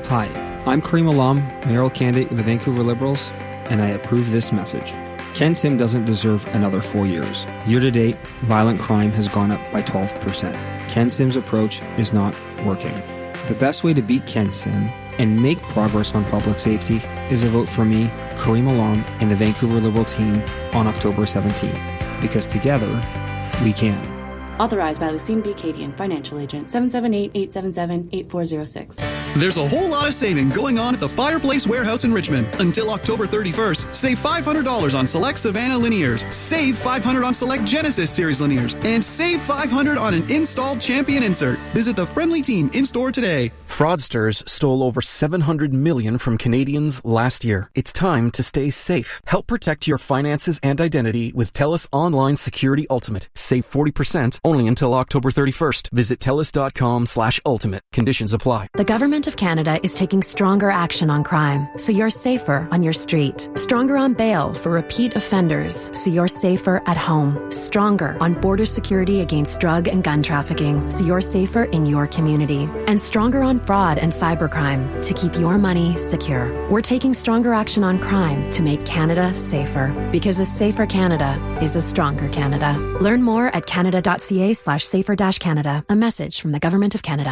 Hi, I'm Kareem Alam, mayoral candidate of the Vancouver Liberals, and I approve this message. Ken Sim doesn't deserve another 4 years. Year to date, violent crime has gone up by 12%. Ken Sim's approach is not working. The best way to beat Ken Sim and make progress on public safety is a vote for me, Kareem Alam, and the Vancouver Liberal team on October 17th. Because together, we can. Authorized by Lucine B. Cadian, Financial Agent, 778-877-8406. There's a whole lot of saving going on at the Fireplace Warehouse in Richmond. Until October 31st, save $500 on select Savannah linears, save $500 on select Genesis Series linears, and save $500 on an installed Champion insert. Visit the friendly team in-store today. Fraudsters stole over $700 million from Canadians last year. It's time to stay safe. Help protect your finances and identity with TELUS Online Security Ultimate. Save 40% only until October 31st. Visit TELUS.com/ultimate. Conditions apply. The Government of Canada is taking stronger action on crime, so you're safer on your street. Stronger on bail for repeat offenders, so you're safer at home. Stronger on border security against drug and gun trafficking, so you're safer in your community. And stronger on fraud and cybercrime to keep your money secure. We're taking stronger action on crime to make Canada safer, because a safer Canada is a stronger Canada. Learn more at canada.ca/safer-Canada. A message from the Government of Canada.